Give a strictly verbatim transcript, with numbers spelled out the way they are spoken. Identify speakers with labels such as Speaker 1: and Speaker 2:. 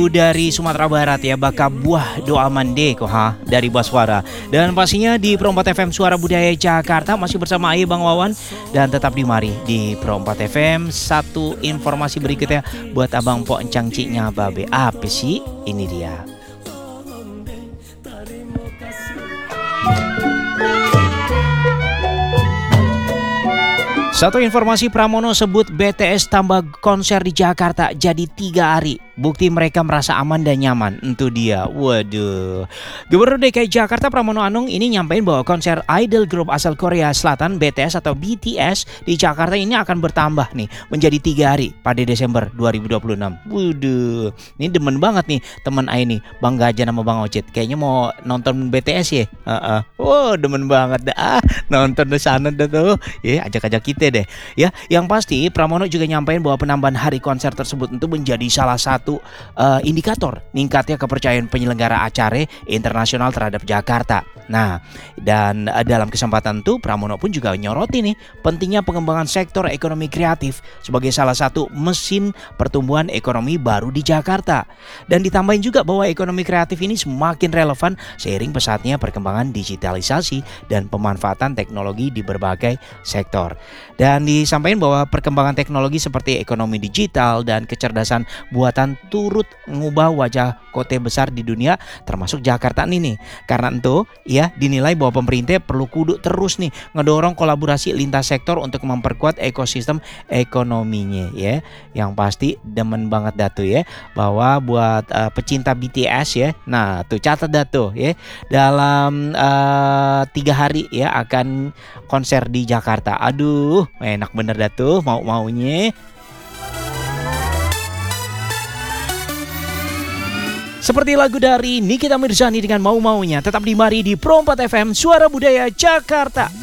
Speaker 1: Dari Sumatera Barat ya, Baka Buah Doa Mande kok ha dari Baswara. Dan pastinya di Pro empat F M Suara Budaya Jakarta masih bersama Aye Bang Wawan. Dan tetap di mari di Pro empat F M. Satu informasi berikutnya buat Abang Po Encang Ciknya Babe. Apa sih? Ini dia. Satu informasi, Pramono sebut B T S tambah konser di Jakarta jadi tiga hari. Bukti mereka merasa aman dan nyaman. Itu dia. Waduh. Gubernur D K I Jakarta Pramono Anung ini nyampein bahwa konser idol grup asal Korea Selatan B T S atau B T S di Jakarta ini akan bertambah nih menjadi tiga hari pada Desember dua ribu dua puluh enam. Waduh. Ini demen banget nih teman Ai nih, Bang Gajan sama Bang Ocit. Kayaknya mau nonton B T S ya. Heeh. Uh-uh. Wow, demen banget dah. Ah, nonton di sana dah tuh. Ya, ajak-ajak kita deh. Ya, yang pasti Pramono juga nyampein bahwa penambahan hari konser tersebut itu menjadi salah satu uh, indikator ningkatnya kepercayaan penyelenggara acara internasional terhadap Jakarta. Nah, dan uh, dalam kesempatan itu Pramono pun juga nyoroti nih pentingnya pengembangan sektor ekonomi kreatif sebagai salah satu mesin pertumbuhan ekonomi baru di Jakarta. Dan ditambahin juga bahwa ekonomi kreatif ini semakin relevan seiring pesatnya perkembangan digitalisasi dan pemanfaatan teknologi di berbagai sektor. Dan disampaikan bahwa perkembangan teknologi seperti ekonomi digital dan kecerdasan buatan turut mengubah wajah kota besar di dunia termasuk Jakarta ini nih. Karena itu ya dinilai bahwa pemerintah perlu kudu terus nih ngedorong kolaborasi lintas sektor untuk memperkuat ekosistem ekonominya ya. Yang pasti demen banget datu ya bahwa buat uh, pecinta B T S ya. Nah, tuh catat datu ya. Dalam uh, tiga hari ya akan konser di Jakarta. Aduh, enak bener dah tuh mau-maunya. Seperti lagu dari Nikita Mirzani dengan mau-maunya. Tetap di mari di Pro empat F M Suara Budaya Jakarta.